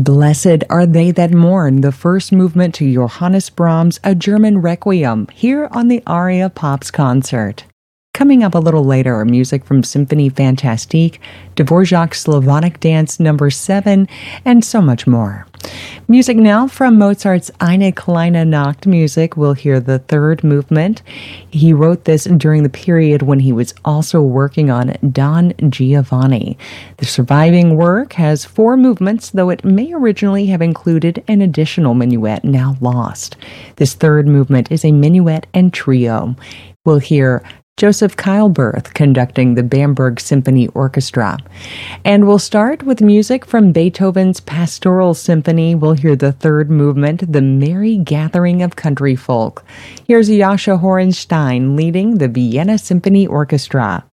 Blessed are they that mourn, the first movement to Johannes Brahms' A German Requiem, here on the Aria Pops concert. Coming up a little later, music from Symphony Fantastique, Dvorak's Slavonic Dance No. 7, and so much more. Music now from Mozart's Eine kleine Nacht music. We'll hear the third movement. He wrote this during the period when he was also working on Don Giovanni. The surviving work has 4 movements, though it may originally have included an additional minuet now lost. This third movement is a minuet and trio. We'll hear Joseph Keilberth conducting the Bamberg Symphony Orchestra. And we'll start with music from Beethoven's Pastoral Symphony. We'll hear the third movement, The Merry Gathering of Country Folk. Here's Jascha Horenstein leading the Vienna Symphony Orchestra.